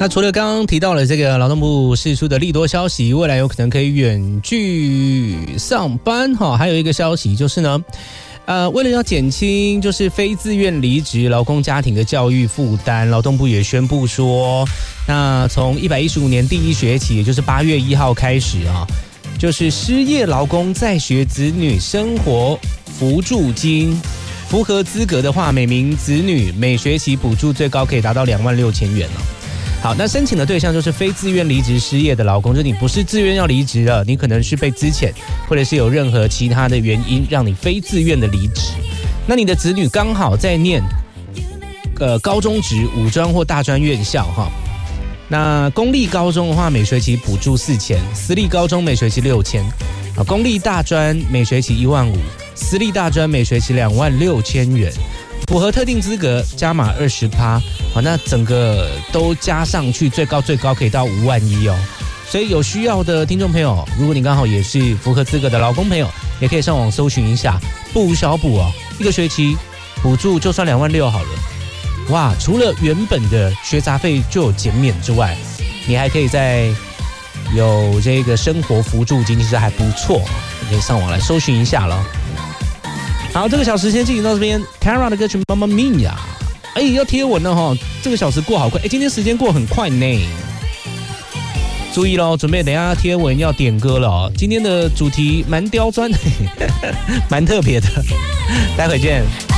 那除了刚刚提到了这个劳动部释出的利多消息，未来有可能可以远距上班哈，还有一个消息就是呢，为了要减轻就是非自愿离职劳工家庭的教育负担，劳动部也宣布说，那从115年第一学期，也就是8月1号开始啊，就是失业劳工在学子女生活扶助金，符合资格的话，每名子女每学期补助最高可以达到26000元了。好，那申请的对象就是非自愿离职失业的劳工，就是你不是自愿要离职的，你可能是被资遣，或者是有任何其他的原因让你非自愿的离职。那你的子女刚好在念高中职、五专或大专院校哈。那公立高中的话，每学期补助4000，私立高中每学期6000，公立大专每学期15000，私立大专每学期26000元。符合特定资格加码20%，好，那整个都加上去，最高可以到51000哦。所以有需要的听众朋友，如果你刚好也是符合资格的劳工朋友，也可以上网搜寻一下，不无小补哦，一个学期补助就算26000好了。哇，除了原本的学杂费就有减免之外，你还可以再有这个生活扶助金，其实还不错，你可以上网来搜寻一下了。好，这个小时先进行到这边 ，Kara 的歌曲《Mamma Mia》。哎，要贴文了哈，这个小时过好快，哎，今天时间过很快呢。注意咯，准备等一下贴文要点歌了哦。今天的主题蛮刁钻，蛮特别的，待会见。